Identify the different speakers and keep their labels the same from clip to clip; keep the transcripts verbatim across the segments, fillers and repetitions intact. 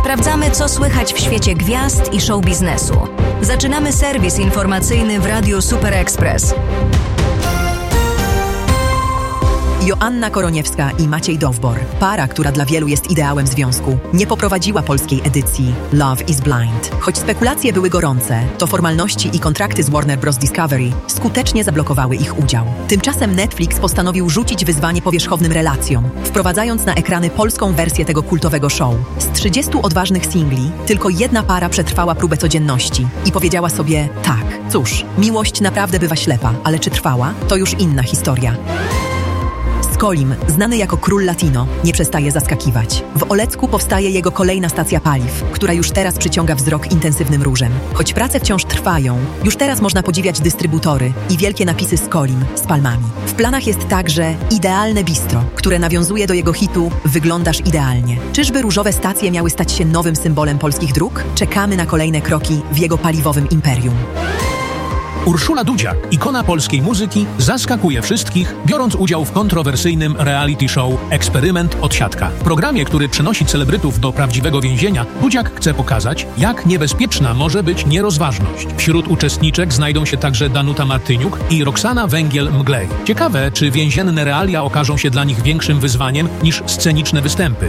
Speaker 1: Sprawdzamy, co słychać w świecie gwiazd i show biznesu. Zaczynamy serwis informacyjny w Radiu Super Express.
Speaker 2: Joanna Koroniewska i Maciej Dowbor, para, która dla wielu jest ideałem związku, nie poprowadziła polskiej edycji Love is Blind. Choć spekulacje były gorące, to formalności i kontrakty z Warner Bros. Discovery skutecznie zablokowały ich udział. Tymczasem Netflix postanowił rzucić wyzwanie powierzchownym relacjom, wprowadzając na ekrany polską wersję tego kultowego show. Z trzydziestu odważnych singli tylko jedna para przetrwała próbę codzienności i powiedziała sobie tak. Cóż, miłość naprawdę bywa ślepa, ale czy trwała? To już inna historia. Skolim, znany jako król latino, nie przestaje zaskakiwać. W Olecku powstaje jego kolejna stacja paliw, która już teraz przyciąga wzrok intensywnym różem. Choć prace wciąż trwają, już teraz można podziwiać dystrybutory i wielkie napisy Skolim z palmami. W planach jest także idealne bistro, które nawiązuje do jego hitu Wyglądasz idealnie. Czyżby różowe stacje miały stać się nowym symbolem polskich dróg? Czekamy na kolejne kroki w jego paliwowym imperium.
Speaker 3: Urszula Dudziak, ikona polskiej muzyki, zaskakuje wszystkich, biorąc udział w kontrowersyjnym reality show Eksperyment Odsiadka. W programie, który przenosi celebrytów do prawdziwego więzienia, Dudziak chce pokazać, jak niebezpieczna może być nierozważność. Wśród uczestniczek znajdą się także Danuta Martyniuk i Roxana Węgiel-Mglej. Ciekawe, czy więzienne realia okażą się dla nich większym wyzwaniem niż sceniczne występy.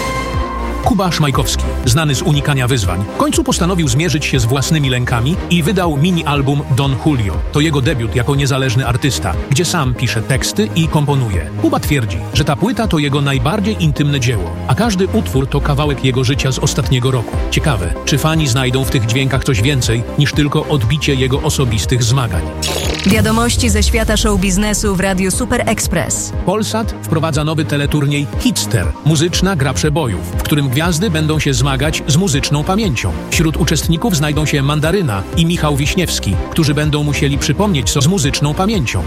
Speaker 3: Kuba Szmajkowski, znany z unikania wyzwań, w końcu postanowił zmierzyć się z własnymi lękami i wydał mini-album Don Julio. To jego debiut jako niezależny artysta, gdzie sam pisze teksty i komponuje. Kuba twierdzi, że ta płyta to jego najbardziej intymne dzieło, a każdy utwór to kawałek jego życia z ostatniego roku. Ciekawe, czy fani znajdą w tych dźwiękach coś więcej niż tylko odbicie jego osobistych zmagań.
Speaker 1: Wiadomości ze świata show biznesu w Radiu Super Express.
Speaker 3: Polsat wprowadza nowy teleturniej Hitster, muzyczna gra przebojów, w którym gwiazdy będą się zmagać z muzyczną pamięcią. Wśród uczestników znajdą się Mandaryna i Michał Wiśniewski, którzy będą musieli przypomnieć co z muzyczną pamięcią.